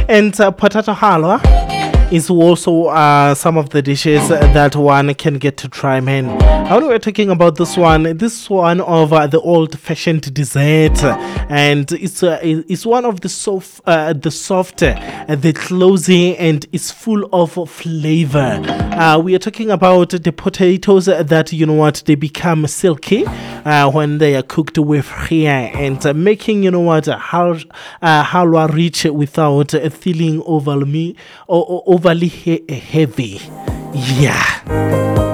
And potato halwa is also some of the dishes that one can get to try, man. How we're talking about this one of the old-fashioned dessert, and it's one of the soft, the closey, and it's full of flavor. We are talking about the potatoes that, you know what, they become silky when they are cooked with here, and making, you know what, halwa rich without feeling overly heavy. Yeah.